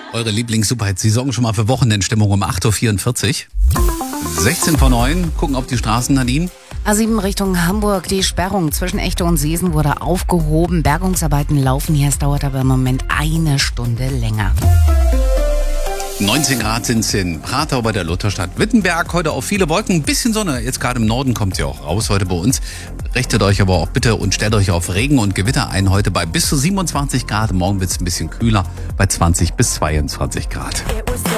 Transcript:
Eure Lieblings-Superhit-Saison schon mal für Wochenendstimmung um 8.44 Uhr. 16 vor 9. Gucken auf die Straßen, Nadine. A7 Richtung Hamburg. Die Sperrung zwischen Echte und Seesen wurde aufgehoben. Bergungsarbeiten laufen hier. Es dauert aber im Moment eine Stunde länger. 19 Grad sind es in Pratau bei der Lutherstadt Wittenberg. Heute auch viele Wolken, ein bisschen Sonne. Jetzt gerade im Norden kommt sie auch raus heute bei uns. Richtet euch aber auch bitte und stellt euch auf Regen und Gewitter ein. Heute bei bis zu 27 Grad. Morgen wird es ein bisschen kühler bei 20 bis 22 Grad.